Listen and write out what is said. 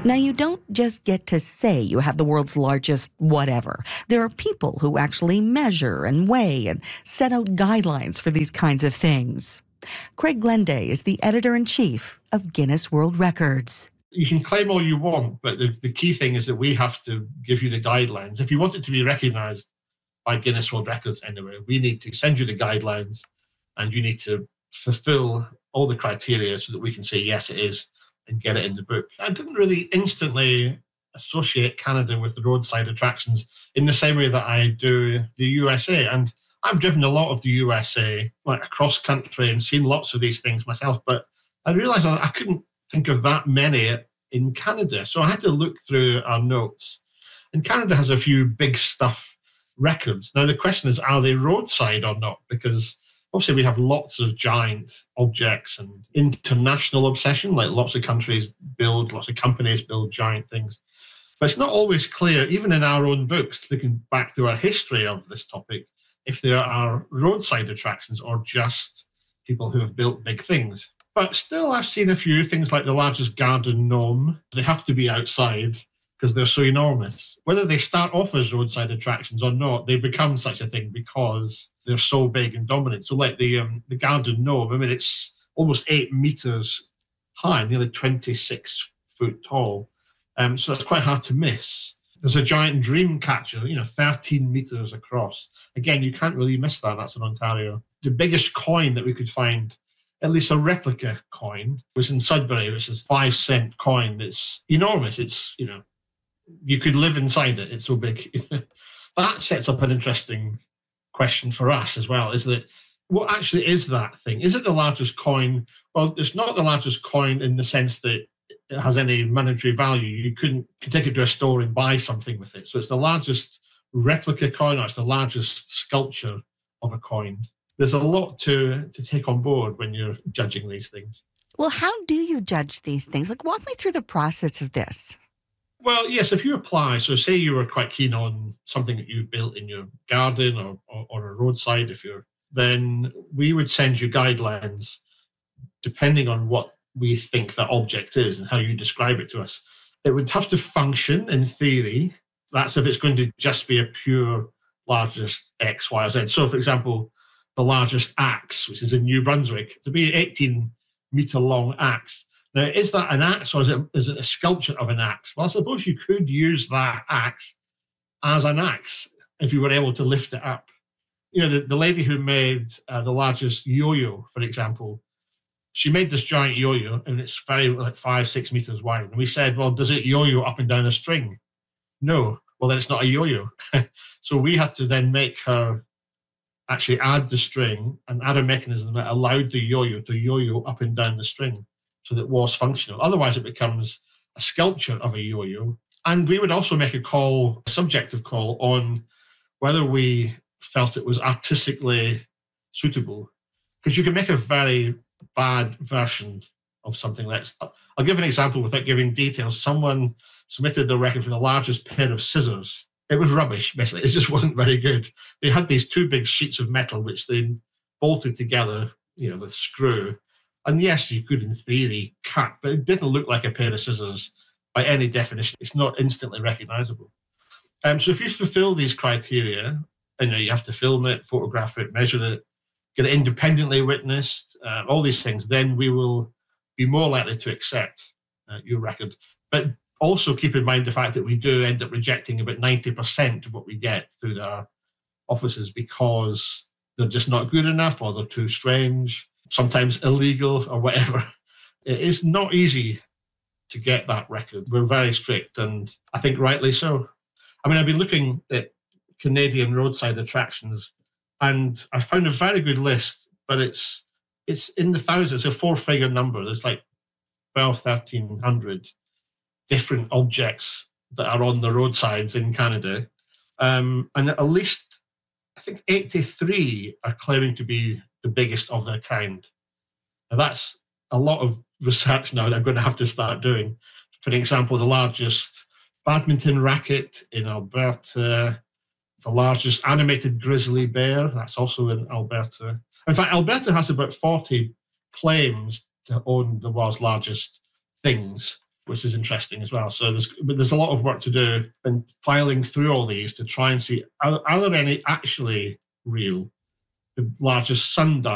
Now, you don't just get to say you have the world's largest whatever. There are people who actually measure and weigh and set out guidelines for these kinds of things. Craig Glenday is the editor-in-chief of Guinness World Records. You can claim all you want, but the key thing is that we have to give you the guidelines. If you want it to be recognised by Guinness World Records anyway, we need to send you the guidelines and you need to fulfil all the criteria so that we can say, yes, it is, and get it in the book. I didn't really instantly associate Canada with the roadside attractions in the same way that I do the USA. And I've driven a lot of the USA, like across country, and seen lots of these things myself, but I realised I couldn't think of that many in Canada. So I had to look through our notes. And Canada has a few big stuff records. Now, the question is, are they roadside or not? Because obviously we have lots of giant objects and international obsession, like lots of countries build, lots of companies build giant things. But it's not always clear, even in our own books, looking back through our history of this topic, if there are roadside attractions or just people who have built big things. But still, I've seen a few things like the largest garden gnome. They have to be outside because they're so enormous. Whether they start off as roadside attractions or not, they become such a thing because they're so big and dominant. So like the garden gnome, I mean, it's almost 8 meters high, nearly 26 foot tall. So that's quite hard to miss. There's a giant dream catcher, 13 meters across. Again, you can't really miss that. That's in Ontario. The biggest coin that we could find, at least a replica coin, was in Sudbury, which is a 5-cent coin. It's enormous. It's, you could live inside it. It's so big. That sets up an interesting question for us as well, is that what actually is that thing? Is it the largest coin? Well, it's not the largest coin in the sense that it has any monetary value. You could take it to a store and buy something with it. So it's the largest replica coin, or it's the largest sculpture of a coin. There's a lot to take on board when you're judging these things. Well, how do you judge these things? Like, walk me through the process of this. Well, yes, if you apply, so say you were quite keen on something that you've built in your garden or a roadside, then we would send you guidelines depending on what we think that object is and how you describe it to us. It would have to function in theory. That's if it's going to just be a pure largest X, Y, or Z. So, for example, the largest axe, which is in New Brunswick, to be an 18-meter long axe. Now, is that an axe or is it a sculpture of an axe? Well, I suppose you could use that axe as an axe if you were able to lift it up. The lady who made the largest yo-yo, for example, she made this giant yo-yo and it's very like 5-6 meters wide. And we said, well, does it yo-yo up and down a string? No. Well, then it's not a yo-yo. So we had to then make her actually add the string and add a mechanism that allowed the yo-yo to yo-yo up and down the string so that it was functional. Otherwise, it becomes a sculpture of a yo-yo. And we would also make a subjective call on whether we felt it was artistically suitable. Because you can make a very bad version of something. I'll give an example without giving details. Someone submitted the record for the largest pair of scissors. It was rubbish, basically. It just wasn't very good. They had these 2 big sheets of metal which they bolted together, with a screw. And yes, you could, in theory, cut, but it didn't look like a pair of scissors by any definition. It's not instantly recognizable. So if you fulfill these criteria, you have to film it, photograph it, measure it, get it independently witnessed, all these things, then we will be more likely to accept your record. But also keep in mind the fact that we do end up rejecting about 90% of what we get through our offices because they're just not good enough or they're too strange, sometimes illegal or whatever. It is not easy to get that record. We're very strict, and I think rightly so. I mean, I've been looking at Canadian roadside attractions, and I found a very good list, but it's in the thousands. It's a 4-figure number. There's like 1,300 different objects that are on the roadsides in Canada. And at least, I think 83 are claiming to be the biggest of their kind. Now, that's a lot of research now that I'm going to have to start doing. For example, the largest badminton racket in Alberta, the largest animated grizzly bear, that's also in Alberta. In fact, Alberta has about 40 claims to own the world's largest things. which is interesting as well. So there's a lot of work to do in filing through all these to try and see, are there any actually real? The largest sundial